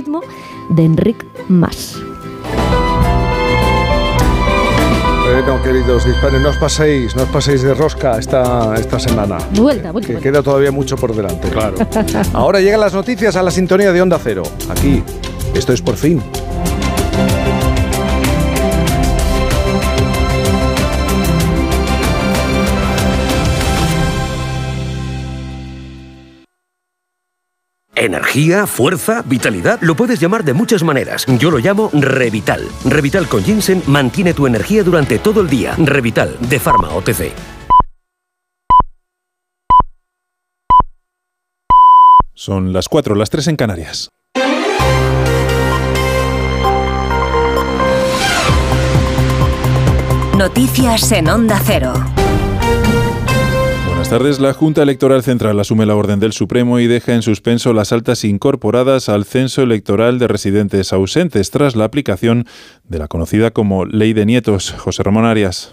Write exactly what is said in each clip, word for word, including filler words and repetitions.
ritmo de Enric Mas. Bueno, queridos hispanos, no os paséis, no os paséis de rosca esta, esta semana. Vuelta, vuelta. Que vuelta. Queda todavía mucho por delante, claro. Ahora llegan las noticias a la sintonía de Onda Cero. Aquí, esto es Por Fin. Energía, fuerza, vitalidad, lo puedes llamar de muchas maneras. Yo lo llamo Revital. Revital con ginseng mantiene tu energía durante todo el día. Revital, de Pharma O T C. Son las cuatro, las tres en Canarias. Noticias en Onda Cero. Buenas tardes. La Junta Electoral Central asume la orden del Supremo y deja en suspenso las altas incorporadas al censo electoral de residentes ausentes tras la aplicación de la conocida como Ley de Nietos. José Ramón Arias.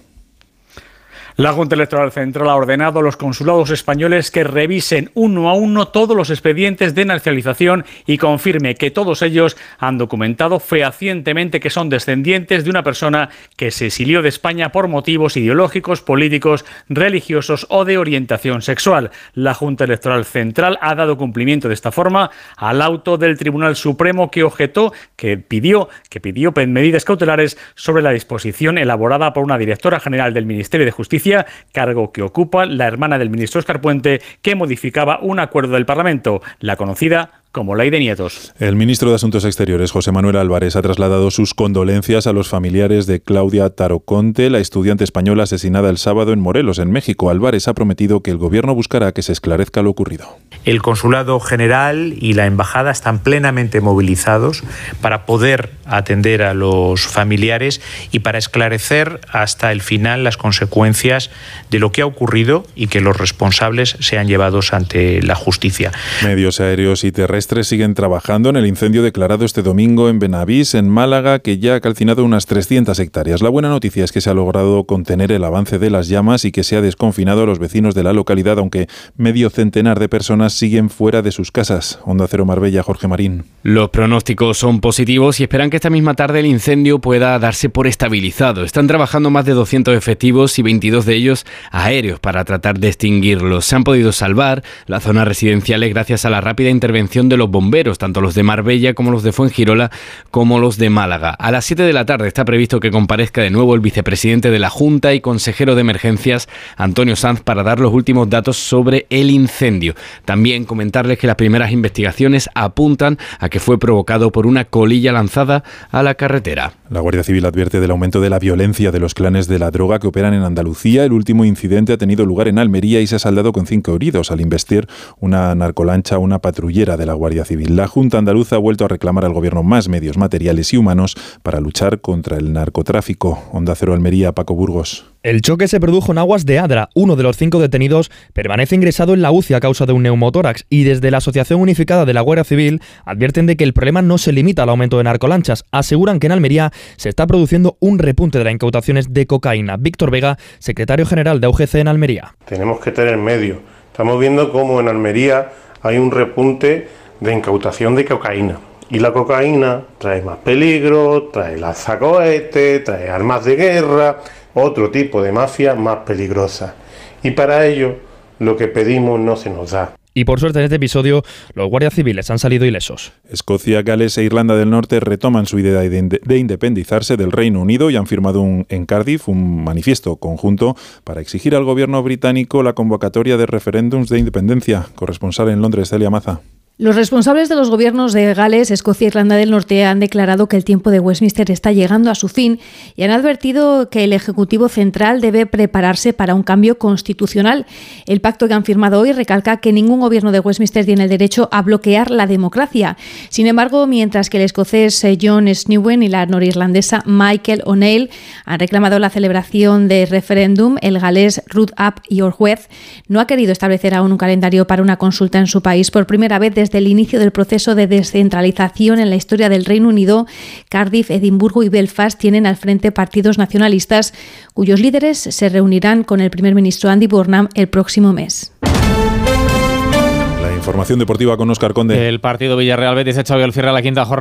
La Junta Electoral Central ha ordenado a los consulados españoles que revisen uno a uno todos los expedientes de nacionalización y confirme que todos ellos han documentado fehacientemente que son descendientes de una persona que se exilió de España por motivos ideológicos, políticos, religiosos o de orientación sexual. La Junta Electoral Central ha dado cumplimiento de esta forma al auto del Tribunal Supremo que objetó, que pidió, que pidió medidas cautelares sobre la disposición elaborada por una directora general del Ministerio de Justicia, cargo que ocupa la hermana del ministro Óscar Puente, que modificaba un acuerdo del Parlamento, la conocida como Ley de Nietos. El ministro de Asuntos Exteriores, José Manuel Álvarez, ha trasladado sus condolencias a los familiares de Claudia Taroconte, la estudiante española asesinada el sábado en Morelos, en México. Álvarez ha prometido que el gobierno buscará que se esclarezca lo ocurrido. El Consulado General y la Embajada están plenamente movilizados para poder atender a los familiares y para esclarecer hasta el final las consecuencias de lo que ha ocurrido y que los responsables sean llevados ante la justicia. Medios aéreos y terrestres siguen trabajando en el incendio declarado este domingo en Benavís, en Málaga, que ya ha calcinado unas trescientas hectáreas. La buena noticia es que se ha logrado contener el avance de las llamas y que se ha desconfinado a los vecinos de la localidad, aunque medio centenar de personas siguen fuera de sus casas. Onda Cero Marbella, Jorge Marín. Los pronósticos son positivos y esperan que esta misma tarde el incendio pueda darse por estabilizado. Están trabajando más de doscientos efectivos y veintidós de ellos aéreos para tratar de extinguirlos. Se han podido salvar las zonas residenciales gracias a la rápida intervención de los bomberos, tanto los de Marbella como los de Fuengirola como los de Málaga. A las siete de la tarde está previsto que comparezca de nuevo el vicepresidente de la Junta y consejero de Emergencias, Antonio Sanz, para dar los últimos datos sobre el incendio. También comentarles que las primeras investigaciones apuntan a que fue provocado por una colilla lanzada a la carretera. La Guardia Civil advierte del aumento de la violencia de los clanes de la droga que operan en Andalucía. El último incidente ha tenido lugar en Almería y se ha saldado con cinco heridos al investir una narcolancha a una patrullera de la Guardia Civil. La Junta Andaluza ha vuelto a reclamar al Gobierno más medios materiales y humanos para luchar contra el narcotráfico. Onda Cero Almería, Paco Burgos. El choque se produjo en aguas de Adra. Uno de los cinco detenidos permanece ingresado en la U C I a causa de un neumotórax y desde la Asociación Unificada de la Guardia Civil advierten de que el problema no se limita al aumento de narcolanchas. Aseguran que en Almería se está produciendo un repunte de las incautaciones de cocaína. Víctor Vega, secretario general de U G C en Almería. Tenemos que tener medio. Estamos viendo cómo en Almería hay un repunte de incautación de cocaína. Y la cocaína trae más peligro, trae lanzacohetes, trae armas de guerra, otro tipo de mafia más peligrosa. Y para ello, lo que pedimos no se nos da. Y por suerte en este episodio, los guardias civiles han salido ilesos. Escocia, Gales e Irlanda del Norte retoman su idea de independizarse del Reino Unido y han firmado un, en Cardiff un manifiesto conjunto para exigir al gobierno británico la convocatoria de referéndums de independencia. Corresponsal en Londres, Celia Maza. Los responsables de los gobiernos de Gales, Escocia e Irlanda del Norte han declarado que el tiempo de Westminster está llegando a su fin y han advertido que el Ejecutivo Central debe prepararse para un cambio constitucional. El pacto que han firmado hoy recalca que ningún gobierno de Westminster tiene el derecho a bloquear la democracia. Sin embargo, mientras que el escocés John Snewen y la norirlandesa Michael O'Neill han reclamado la celebración de referéndum, el galés Ruth Ap Iorwerth no ha querido establecer aún un calendario para una consulta en su país. Por primera vez desde el inicio del proceso de descentralización en la historia del Reino Unido, Cardiff, Edimburgo y Belfast tienen al frente partidos nacionalistas cuyos líderes se reunirán con el primer ministro Andy Burnham el próximo mes. La información deportiva con Óscar Conde. El partido Villarreal Betis ha echado el cierre a la quinta jornada.